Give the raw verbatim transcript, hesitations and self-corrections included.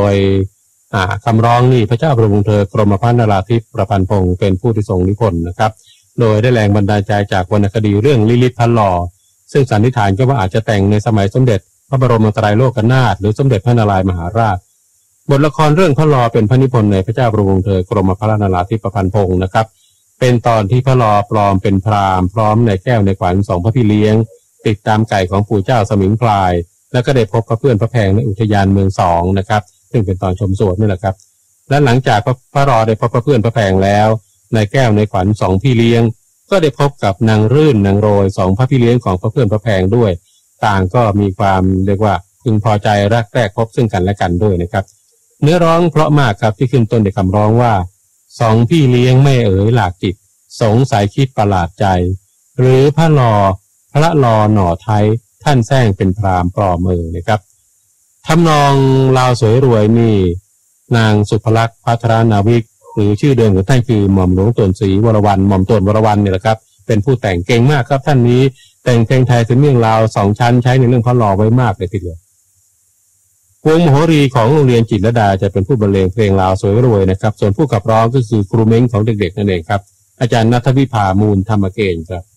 ยคำร้องนี่พระเจ้าประวงเธอกรมพระนราธิปประพันธ์พงศ์เป็นผู้ที่ทรงนิพนธ์นะครับโดยได้แรงบันดาลใจจากวรรณคดีเรื่องลิลิตพันหล่อซึ่งสันนิษฐานก็ว่าอาจจะแต่งในสมัยสมเด็จพระบรมไตรโลกนาถหรือสมเด็จพระนารายมหาราชบทละครเรื่องพระลอเป็นพระนิพนธ์ในพระเจ้าประวงเธอกรมพระนราธิปประพันธ์พงศ์นะครับเป็นตอนที่พระลอปลอมเป็นพราหมณ์พร้อมในแก้วในขวัญสองพระพี่เลี้ยงติดตามไก่ของปู่เจ้าสมิงพลายแล้วก็ได้พบพระเพื่อนพระแพงในอุทยานเมืองสองนะครับซึ่งเป็นตอนชมสวนนี่แหละครับและหลังจากพระลอได้พบพระเพื่อนพระแพงแล้วในแก้วในขวัญสองพี่เลี้ยงก็ได้พบกับนางรื่นนางโรยสองพระพี่เลี้ยงของพระเพื่อนพระแพงด้วยต่างก็มีความเรียกว่าพึงพอใจรักแรกพบซึ่งกันและกันด้วยนะครับเนื้อร้องเพราะมากครับที่ขึ้นต้นด้วยคำร้องว่าสองพี่เลี้ยงไม่เอ๋ยหลากจิตสงสัยคิดประหลาดใจหรือพระลอพระลอหน่อไทยท่านแซงเป็นพราหมณ์ปลอมเอ๋ยนะครับทำนองลาวสวยรวยนี่นางสุภลักษณ์ภัทรนาวิกหรือชื่อเดิมของท่านคือหม่อมหลวงตวนศรีวรวรรณหม่อมตวนวรวรรณเนี่ยแหละครับเป็นผู้แต่งเก่งมากครับท่านนี้แต่งเพลงไทยถึงเรื่องราวสองชั้นใช้ในเรื่องพระลอไว้มากเลยทีเดียววงมโหรีของโรงเรียนจิตรลดาจะเป็นผู้บรรเลงเพลงลาวสวยรวยนะครับส่วนผู้ขับร้องก็คือครูเม้งของเด็กๆนั่นเองครับอาจารย์ณัฐวิภามูลธรรมเกณฑ์ครับ